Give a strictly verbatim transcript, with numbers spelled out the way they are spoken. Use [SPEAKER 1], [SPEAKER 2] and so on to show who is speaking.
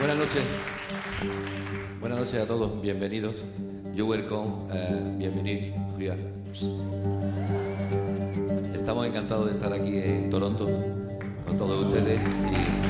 [SPEAKER 1] Buenas noches. Buenas noches a todos. Bienvenidos. You welcome. Uh, bienvenido. Here. Estamos encantados de estar aquí en Toronto con todos ustedes. Y